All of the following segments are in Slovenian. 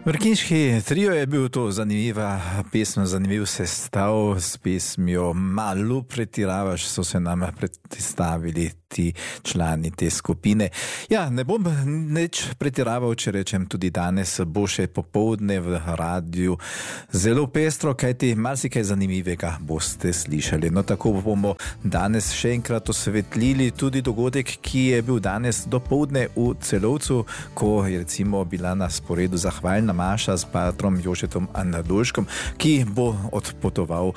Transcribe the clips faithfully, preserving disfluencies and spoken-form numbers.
Vrkinški trio je bil to zanimiva pesem, zanimiv sestav s pesmijo Malo pretiravaš, so se nam predstavili ti člani te skupine. Ja, ne bom nič pretiraval, če rečem, tudi danes bo še popoldne v radiju zelo pestro, kajti marsikaj zanimivega boste slišali. No, tako bomo danes še enkrat osvetlili tudi dogodek, ki je bil danes dopoldne v Celovcu, ko je recimo bila na sporedu zahvalna maša s patrom Jožetom Anadolškom, ki bo odpotoval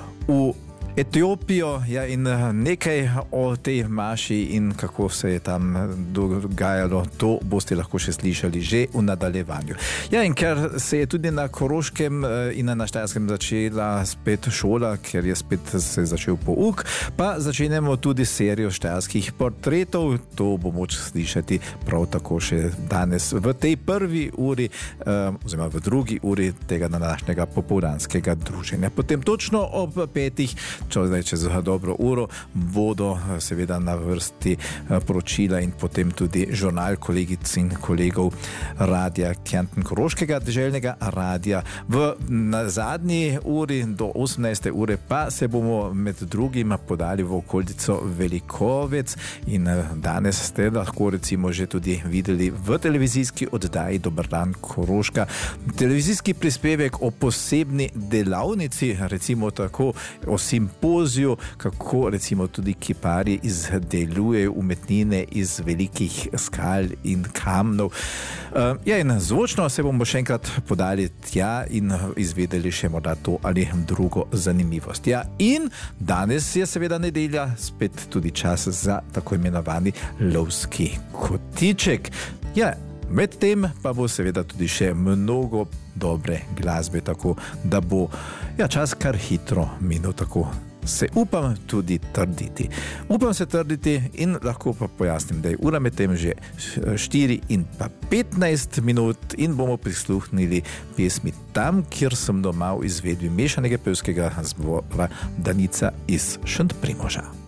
v Etiopijo, ja, in nekaj o tej maši in kako se je tam dogajalo, to boste lahko še slišali že v nadaljevanju. Ja, in ker se je tudi na Koroškem in na Štajerskem začela spet šola, ker je spet se začel pouk, pa začenjamo tudi serijo štajerskih portretov. To bo moč slišati prav tako še danes v tej prvi uri, oziroma v drugi uri tega današnjega popoldanskega druženja. Potem točno ob petih, Zdaj, čez dobro uro, bodo seveda na vrsti poročila in potem tudi žurnal kolegic in kolegov Radia Kärnten Koroškega deželnega radia. V zadnji uri do osemnajste ure pa se bomo med drugim podali v okolico Velikovec in danes ste lahko recimo že tudi videli v televizijski oddaji Dober dan Koroška televizijski prispevek o posebni delavnici, recimo tako, o simpoziju, kako recimo tudi kiparji izdelujejo umetnine iz velikih skal in kamnov. Ja, in zvočno se bomo še enkrat podali tja in izvedeli še morda to ali drugo zanimivost. Ja, in danes je seveda nedelja, spet tudi čas za tako imenovani lovski kotiček. Ja, medtem pa bo seveda tudi še mnogo dobre glasbe, tako da bo ja, čas kar hitro minil, tako se upam tudi trditi. Upam se trditi in lahko pa pojasnim, da je ura med tem že štiri in pa petnajst minut in bomo prisluhnili pesmi Tam, kjer sem doma v izvedbi mešanega pevskega zbora Danica iz Šentprimoža.